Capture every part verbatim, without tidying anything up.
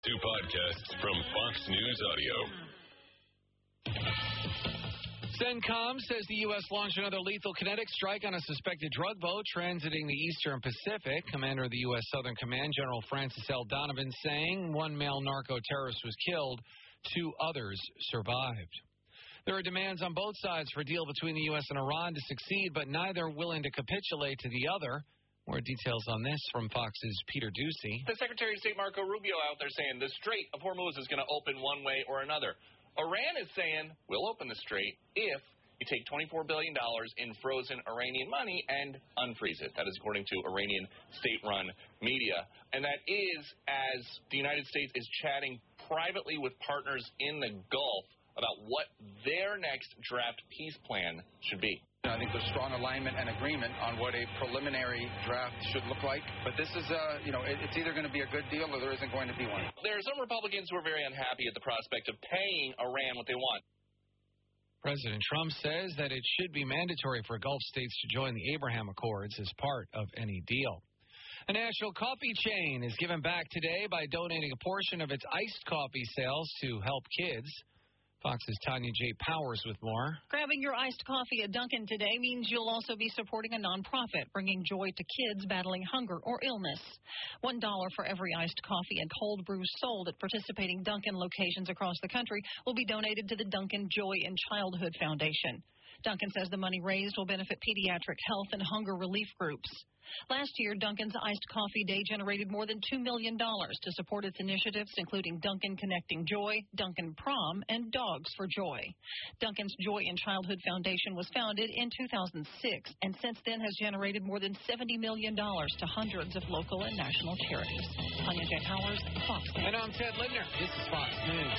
Two podcasts from Fox News Audio. CENTCOM says the U S launched another lethal kinetic strike on a suspected drug boat transiting the Eastern Pacific. Commander of the U S Southern Command, General Francis L. Donovan, saying one male narco-terrorist was killed, two others survived. There are demands on both sides for a deal between the U S and Iran to succeed, but neither willing to capitulate to the other. More details on this from Fox's Peter Ducey. The Secretary of State Marco Rubio out there saying the Strait of Hormuz is going to open one way or another. Iran is saying we'll open the Strait if you take twenty-four billion dollars in frozen Iranian money and unfreeze it. That is according to Iranian state-run media. And that is as the United States is chatting privately with partners in the Gulf about what their next draft peace plan should be. I think there's strong alignment and agreement on what a preliminary draft should look like. But this is, uh, you know, it, it's either going to be a good deal or there isn't going to be one. There are some Republicans who are very unhappy at the prospect of paying Iran what they want. President Trump says that it should be mandatory for Gulf states to join the Abraham Accords as part of any deal. A national coffee chain is given back today by donating a portion of its iced coffee sales to help kids. Fox's Tanya J. Powers with more. Grabbing your iced coffee at Dunkin' today means you'll also be supporting a nonprofit bringing joy to kids battling hunger or illness. One dollar for every iced coffee and cold brew sold at participating Dunkin' locations across the country will be donated to the Dunkin' Joy in Childhood Foundation. Dunkin' says the money raised will benefit pediatric health and hunger relief groups. Last year, Dunkin's Iced Coffee Day generated more than two million dollars to support its initiatives, including Dunkin' Connecting Joy, Dunkin' Prom, and Dogs for Joy. Dunkin's Joy in Childhood Foundation was founded in two thousand six and since then has generated more than seventy million dollars to hundreds of local and national charities. Tanya J. Powers, Fox News. And I'm Ted Lindner. This is Fox News.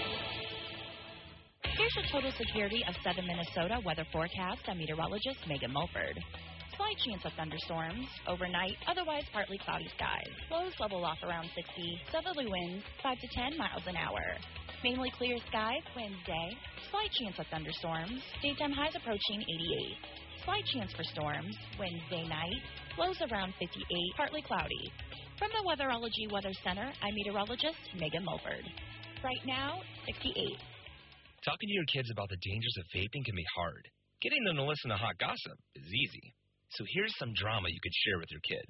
Here's your total security of southern Minnesota weather forecast. I'm meteorologist Megan Mulford. Slight chance of thunderstorms. Overnight, otherwise partly cloudy skies. Lows level off around sixty. Southerly winds five to ten miles an hour. Mainly clear skies Wednesday. Slight chance of thunderstorms. Daytime highs approaching eighty-eight. Slight chance for storms Wednesday night. Lows around fifty-eight. Partly cloudy. From the Weatherology Weather Center, I'm meteorologist Megan Mulford. Right now, sixty-eight. Talking to your kids about the dangers of vaping can be hard. Getting them to listen to hot gossip is easy. So here's some drama you could share with your kid.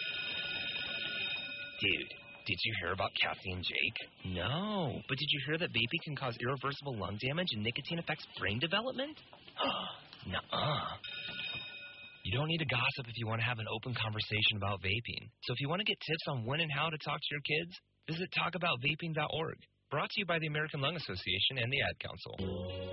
Dude, did you hear about Cassie and Jake? No, but did you hear that vaping can cause irreversible lung damage and nicotine affects brain development? Nuh-uh. You don't need to gossip if you want to have an open conversation about vaping. So if you want to get tips on when and how to talk to your kids, visit talk about vaping dot org. Brought to you by the American Lung Association and the Ad Council.